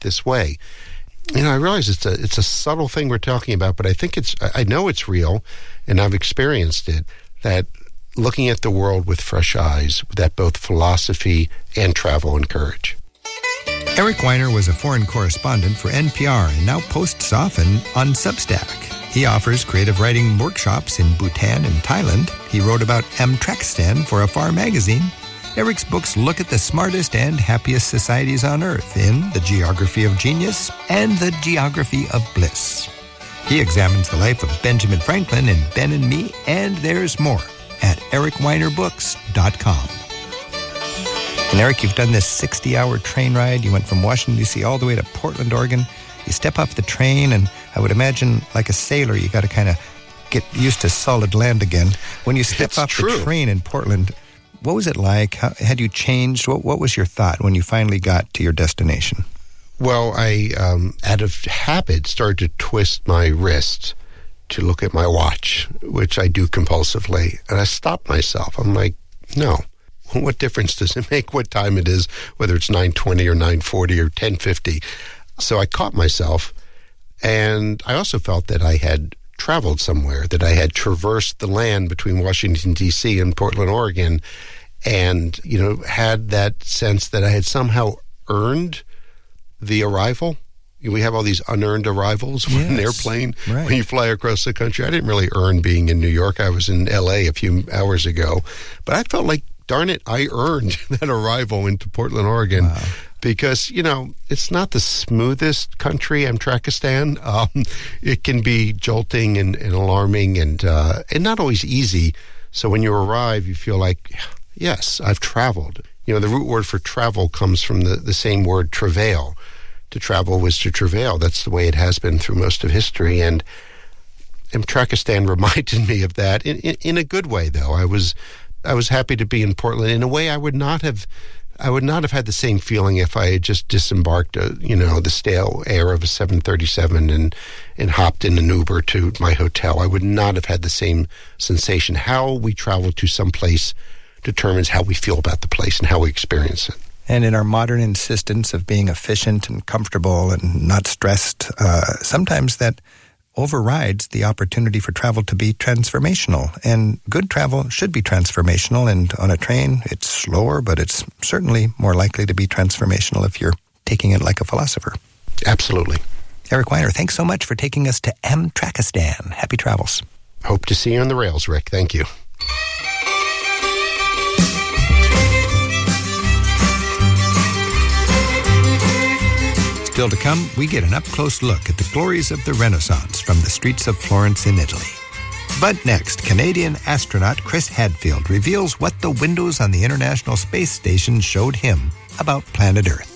this way. I realize it's a subtle thing we're talking about, but I know it's real, and I've experienced it, that looking at the world with fresh eyes, that both philosophy and travel encourage. Eric Weiner was a foreign correspondent for NPR and now posts often on Substack. He offers creative writing workshops in Bhutan and Thailand. He wrote about Amtrakistan for Afar magazine. Eric's books look at the smartest and happiest societies on Earth in The Geography of Genius and The Geography of Bliss. He examines the life of Benjamin Franklin in Ben and Me, and there's more at ericweinerbooks.com. And Eric, you've done this 60-hour train ride. You went from Washington, D.C. all the way to Portland, Oregon. You step off the train, and I would imagine, like a sailor, you got to kind of get used to solid land again. When you step off the train in Portland, what was it like? How, had you changed? What was your thought when you finally got to your destination? Well, I, out of habit, started to twist my wrist to look at my watch, which I do compulsively. And I stopped myself. I'm like, no. What difference does it make what time it is, whether it's 9:20 or 9:40 or 10:50? So I caught myself, and I also felt that I had traveled somewhere, that I had traversed the land between Washington, D.C. and Portland, Oregon, and, had that sense that I had somehow earned the arrival. We have all these unearned arrivals with an airplane when you fly across the country. I didn't really earn being in New York. I was in L.A. a few hours ago, but I felt like, darn it, I earned that arrival into Portland, Oregon. Wow. Because, it's not the smoothest country, Amtrakistan. It can be jolting and alarming and not always easy. So when you arrive, you feel like, yes, I've traveled. The root word for travel comes from the same word, travail. To travel was to travail. That's the way it has been through most of history. And Amtrakistan reminded me of that in a good way, though. I was happy to be in Portland. In a way, I would not have had the same feeling if I had just disembarked, the stale air of a 737 and hopped in an Uber to my hotel. I would not have had the same sensation. How we travel to some place determines how we feel about the place and how we experience it. And in our modern insistence of being efficient and comfortable and not stressed, sometimes that overrides the opportunity for travel to be transformational. And good travel should be transformational. And on a train, it's slower, but it's certainly more likely to be transformational if you're taking it like a philosopher. Absolutely. Eric Weiner, thanks so much for taking us to Amtrakistan. Happy travels. Hope to see you on the rails, Rick. Thank you. Still to come, we get an up-close look at the glories of the Renaissance from the streets of Florence in Italy. But next, Canadian astronaut Chris Hadfield reveals what the windows on the International Space Station showed him about planet Earth.